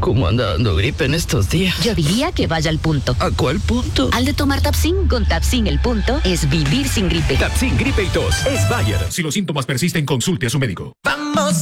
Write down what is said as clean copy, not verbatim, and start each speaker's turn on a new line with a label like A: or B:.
A: ¿Cómo anda dando gripe en estos días?
B: Yo diría que vaya al punto.
A: ¿A cuál punto?
B: Al de tomar Tapsin. Con Tapsin el punto es vivir sin gripe.
C: Tapsin Gripe y Tos es Bayer. Si los síntomas persisten, consulte a su médico.
D: Vamos